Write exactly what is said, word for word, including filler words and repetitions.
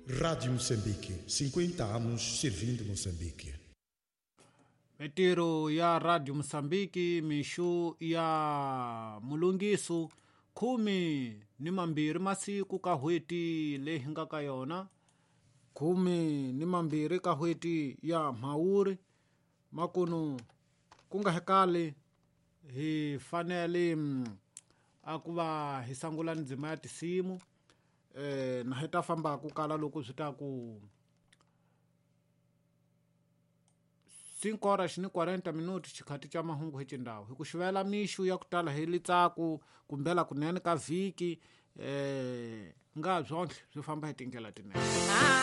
Rádio Moçambique, cinquenta anos servindo Moçambique. Metiro ya Radio Msambiki mishu ya mulungisu kumi ni mambiri masiku kahweti lehinga kayona kumi ni mambiri kahweti ya mauri makunu kunga hekali hi fanele mm, akuva hisangula ndzima ya tisimu eh, na hita famba kukala loko swita ku cinco horas ni quarenta minutos chikhati cha mahungu hichi ndawu hi ku xivela mixu ya ku tala hi litsaku kumbela kunene ka vhiki eh, nga byontlhe swi famba hi tindlela tinene.